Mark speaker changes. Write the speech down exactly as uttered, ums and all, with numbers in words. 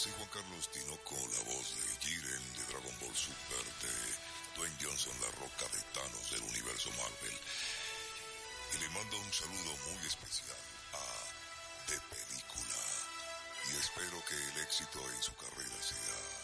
Speaker 1: Soy Juan Carlos Tinoco, la voz de Jiren de Dragon Ball Super, de Dwayne Johnson, la roca de Thanos del universo Marvel. Y le mando un saludo muy especial a De Película. Y espero que el éxito en su carrera sea